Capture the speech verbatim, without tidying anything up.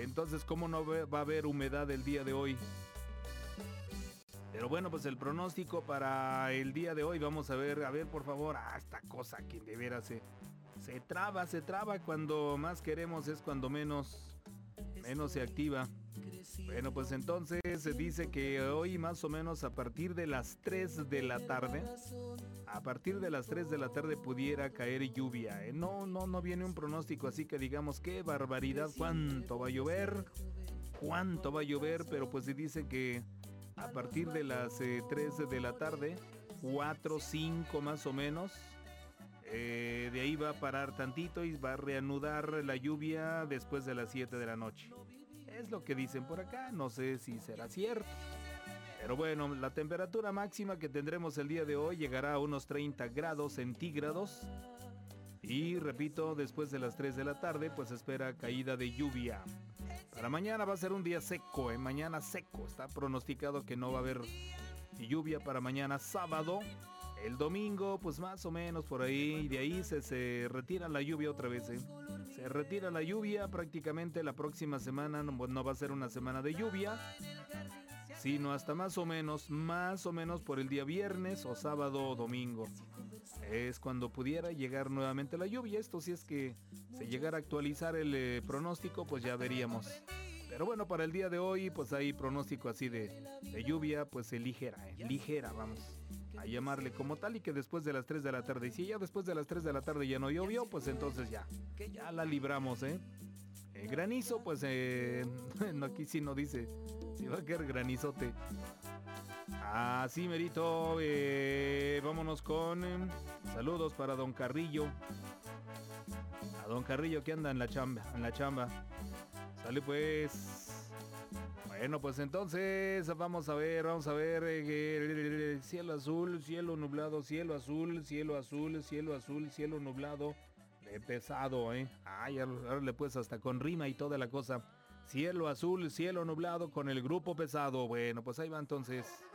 Entonces, ¿cómo no va a haber humedad el día de hoy? Pero bueno, pues el pronóstico para el día de hoy, vamos a ver, a ver por favor, ah, esta cosa que de veras se, se traba, se traba, cuando más queremos es cuando menos, menos se activa. Bueno, pues entonces se dice que hoy más o menos a partir de las tres de la tarde, a partir de las tres de la tarde pudiera caer lluvia, ¿eh? No, no, no viene un pronóstico así que digamos, qué barbaridad, cuánto va a llover, cuánto va a llover, pero pues se dice que a partir de las eh, tres de la tarde, cuatro, cinco más o menos, eh, de ahí va a parar tantito y va a reanudar la lluvia después de las siete de la noche. Es lo que dicen por acá, no sé si será cierto. Pero bueno, la temperatura máxima que tendremos el día de hoy llegará a unos treinta grados centígrados. Y repito, después de las tres de la tarde, pues espera caída de lluvia. Para mañana va a ser un día seco, ¿eh? Mañana seco. Está pronosticado que no va a haber lluvia para mañana sábado. El domingo, pues más o menos por ahí. Y de ahí se, se retira la lluvia otra vez, ¿eh? Se retira la lluvia prácticamente la próxima semana. No, no va a ser una semana de lluvia, sino hasta más o menos, más o menos por el día viernes o sábado o domingo. Es cuando pudiera llegar nuevamente la lluvia. Esto si es que se llegara a actualizar el eh, pronóstico, pues ya veríamos. Pero bueno, para el día de hoy, pues hay pronóstico así de, de lluvia, pues eh, ligera, eh, ligera, vamos a llamarle como tal, y que después de las tres de la tarde, y si ya después de las tres de la tarde ya no llovió, pues entonces ya, ya la libramos, ¿eh? El granizo, pues eh, no, aquí sí no dice si va a caer granizote. Así merito, eh, vámonos con eh, saludos para don Carrillo. A don Carrillo que anda en la chamba, en la chamba. Sale pues. Bueno, pues entonces vamos a ver, vamos a ver eh, cielo azul, cielo nublado, cielo azul, cielo azul, cielo azul, cielo nublado, de pesado, ¿eh? Ay, ahora le pues hasta con rima y toda la cosa. Cielo azul, cielo nublado con el grupo pesado. Bueno, pues ahí va entonces.